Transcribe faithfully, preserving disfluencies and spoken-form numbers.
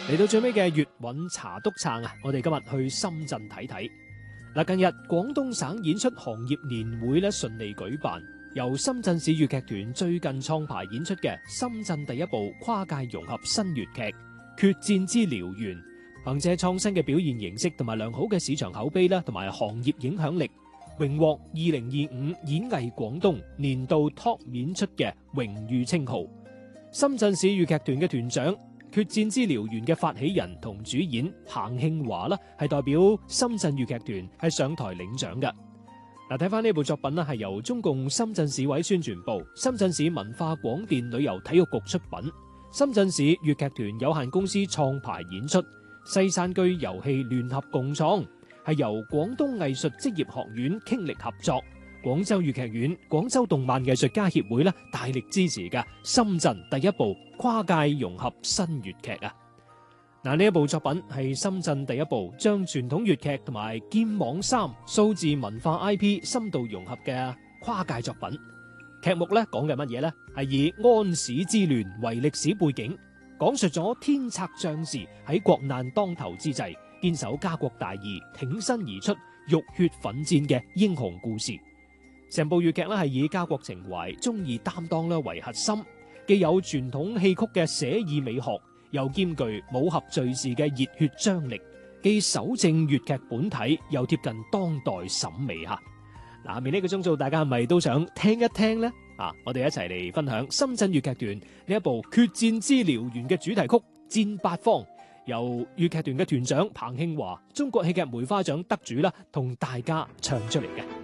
嚟到最尾嘅粵韻茶督撐啊！我哋今日去深圳睇睇。嗱，近日廣東省演出行業年會咧順利舉辦，由深圳市粵劇團最近創排演出嘅深圳第一部跨界融合新粵劇《決戰之燎原》，憑借創新嘅表現形式同埋良好嘅市場口碑啦，同埋行業影響力，榮獲二零二五演藝廣東年度 Top 演出嘅榮譽稱號。深圳市粵劇團嘅團長、決戰之燎原嘅發起人同主演彭慶華啦，係代表深圳粵劇團係上台領獎嘅。嗱，睇翻呢部作品啦，係由中共深圳市委宣傳部、深圳市文化廣電旅遊體育局出品，深圳市粵劇團有限公司創排演出，西山居遊戲聯合共創，係由廣東藝術職業學院傾力合作，廣州粵劇院、廣州動漫藝術家協會咧大力支持嘅深圳第一部跨界融合新粵劇啊！嗱，呢一部作品係深圳第一部將傳統粵劇同埋劍網三數字文化 I P 深度融合嘅跨界作品。劇目咧講嘅乜嘢呢？係以安史之亂為歷史背景，講述咗天策將士喺國難當頭之際，堅守家國大義，挺身而出，浴血奮戰嘅英雄故事。成部粵劇咧係以家國情懷、忠義擔當咧為核心，既有傳統戲曲嘅寫意美學，又兼具武俠敘事嘅熱血張力，既守正粵劇本體，又貼近當代審美吓。嗱，下面呢個鐘數，大家係咪都想聽一聽呢？啊，我哋一齊嚟分享深圳粵劇團呢一部《決戰之燎原》嘅主題曲《戰八方》，由粵劇團嘅團長彭慶華、中國戲劇梅花獎得主啦，同大家唱出嚟嘅。